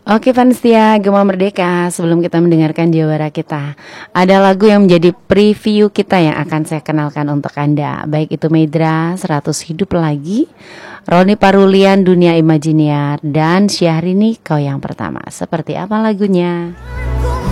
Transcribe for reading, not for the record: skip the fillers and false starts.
Oke Vanestia, Gema Merdeka. Sebelum kita mendengarkan jawara kita, ada lagu yang menjadi preview kita yang akan saya kenalkan untuk Anda. Baik itu Medra, 100 Hidup Lagi, Roni Parulian, Dunia Imajinier, dan Syahrini, Kau Yang Pertama. Seperti apa lagunya?